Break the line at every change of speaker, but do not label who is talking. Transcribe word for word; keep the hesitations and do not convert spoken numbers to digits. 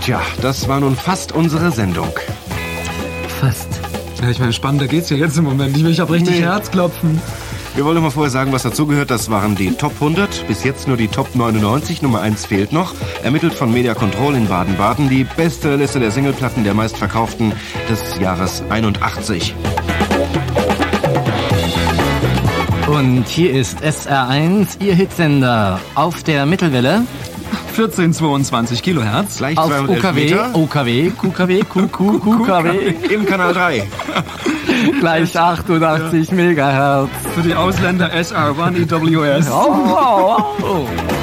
Tja, das war nun fast unsere Sendung.
Fast.
Ja, ich meine, spannender geht's ja jetzt im Moment nicht mehr. Ich habe richtig
Nee.
Herzklopfen.
Wir wollen noch mal vorher sagen, was dazugehört. Das waren die Top hundert. Bis jetzt nur die Top neunundneunzig. Nummer eins fehlt noch. Ermittelt von Media Control in Baden-Baden. Die beste Liste der Singleplatten der meistverkauften des Jahres einundachtzig.
Und hier ist S R eins, Ihr Hitsender auf der Mittelwelle.
vierzehn Komma zweiundzwanzig Kilohertz.
Gleich
Auf
zweihundertelf
O K W,
Meter.
O K W, Q K W, Q Q, Q K W,
Im Kanal drei.
gleich achtundachtzig Megahertz.
Für die Ausländer S R eins E W S.
Oh, oh, oh.